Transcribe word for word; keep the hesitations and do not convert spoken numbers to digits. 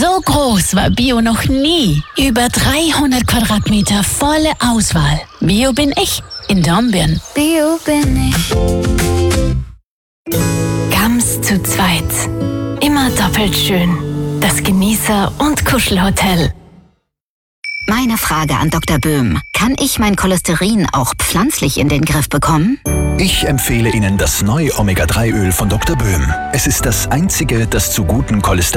So groß war Bio noch nie. Über dreihundert Quadratmeter volle Auswahl. Bio bin ich in Dornbirn. Bio bin ich. Gams zu zweit. Immer doppelt schön. Das Genießer- und Kuschelhotel. Meine Frage an Doktor Böhm. Kann ich mein Cholesterin auch pflanzlich in den Griff bekommen? Ich empfehle Ihnen das neue Omega drei Öl von Doktor Böhm. Es ist das einzige, das zu guten Cholesterin